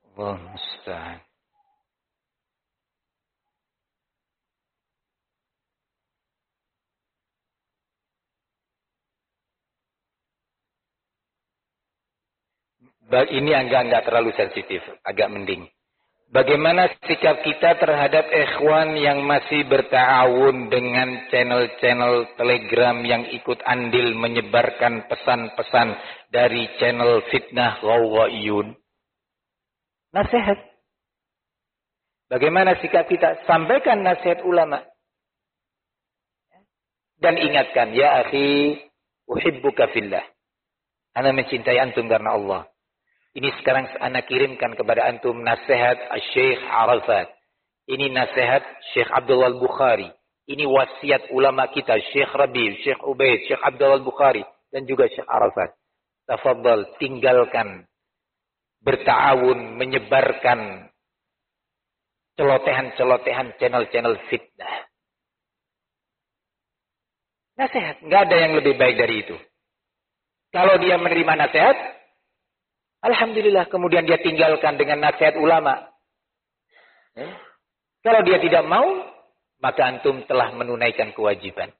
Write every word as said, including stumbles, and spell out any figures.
Allahu musta'an. Ini agak nggak terlalu sensitif, agak mending. Bagaimana sikap kita terhadap ikhwan yang masih berta'awun dengan channel-channel Telegram yang ikut andil menyebarkan pesan-pesan dari channel fitnah Ghawaiyun? Nasihat. Bagaimana sikap kita? Sampaikan nasihat ulama. Dan ingatkan, ya akhi, uhibbuka fillah. Ana mencintai antum karena Allah. Ini sekarang anak kirimkan kepada antum nasihat Syekh Arafat. Ini nasihat Syekh Abdullah Al-Bukhari. Ini wasiat ulama kita, Syekh Rabi, Syekh Ubaid, Syekh Abdullah Al-Bukhari. Dan juga Syekh Arafat. Tafadhal, tinggalkan. Berta'awun, menyebarkan celotehan-celotehan channel-channel fitnah. Nasihat, nggak ada yang lebih baik dari itu. Kalau dia menerima nasihat, alhamdulillah, kemudian dia tinggalkan dengan nasihat ulama. Ya. Kalau dia tidak mau, maka antum telah menunaikan kewajiban.